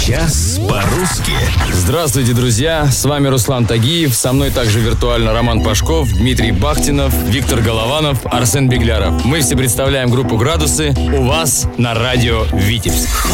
Час по-русски. Здравствуйте, друзья! С вами Руслан Тагиев. Со мной также виртуально Роман Пашков, Дмитрий Бахтинов, Виктор Голованов, Арсен Бегляров. Мы все представляем группу «Градусы» у вас на радио «Витебск».